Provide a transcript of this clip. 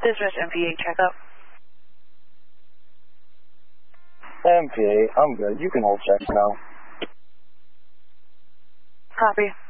Dismiss MPA checkup. MPA, I'm good. You can hold check now. Copy.